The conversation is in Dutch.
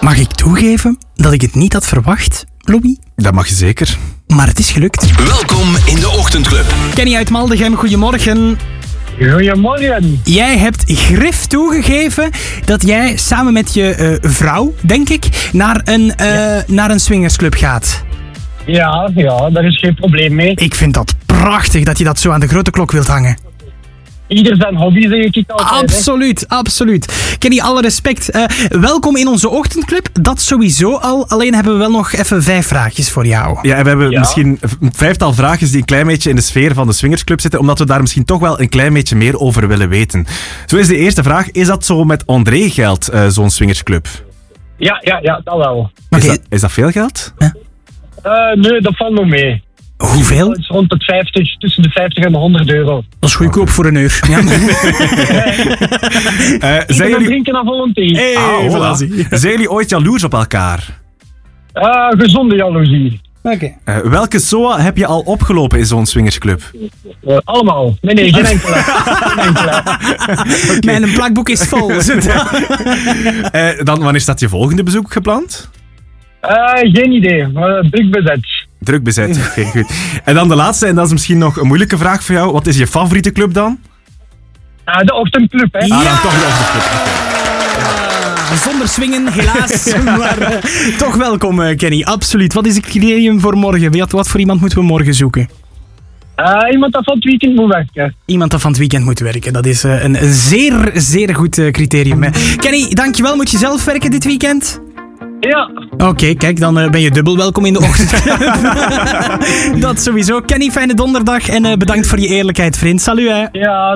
Mag ik toegeven dat ik het niet had verwacht, Louis? Dat mag je zeker. Maar het is gelukt. Welkom in de Ochtendclub. Kenny uit Maldegem, goedemorgen. Goedemorgen. Jij hebt grif toegegeven dat jij samen met je vrouw, denk ik, naar een swingersclub gaat. Ja, daar is geen probleem mee. Ik vind dat prachtig dat je dat zo aan de grote klok wilt hangen. Ieder zijn hobby, zeg ik altijd. Absoluut. Kenny, alle respect. Welkom in onze ochtendclub. Dat sowieso al. Alleen hebben we wel nog even 5 vraagjes voor jou. Ja, en we hebben misschien een 5-tal vraagjes die een klein beetje in de sfeer van de swingersclub zitten, omdat we daar misschien toch wel een klein beetje meer over willen weten. Zo is de eerste vraag. Is dat zo met André geld, zo'n swingersclub? Ja, dat wel. Okay. Is dat veel geld? Nee, dat valt nog mee. Hoeveel? Het is rond de 50, tussen de 50 en de 100 euro. Dat is goedkoop voor een uur. Ja. Zijn jullie... drinken naar volonté. Zijn jullie ooit jaloers op elkaar? Gezonde jaloezie. Oké. Welke SOA heb je al opgelopen in zo'n swingersclub? Allemaal. Nee, geen enkele. Mijn plakboek is vol. Dan, wanneer staat je volgende bezoek gepland? Geen idee. Druk bezet. Druk bezet, oké, goed. En dan de laatste, en dat is misschien nog een moeilijke vraag voor jou. Wat is je favoriete club dan? De ochtendclub, hè. Ja. Dan toch de ochtendclub. Zonder swingen, helaas. Maar toch welkom, Kenny. Absoluut. Wat is het criterium voor morgen? Wat voor iemand moeten we morgen zoeken? Iemand dat van het weekend moet werken. Iemand dat van het weekend moet werken. Dat is een zeer, zeer goed criterium. Kenny, dankjewel. Moet je zelf werken dit weekend? Ja. Oké, kijk, dan ben je dubbel welkom in de ochtend. Dat sowieso. Kenny, fijne donderdag en bedankt voor je eerlijkheid, vriend. Salut, hè. Ja.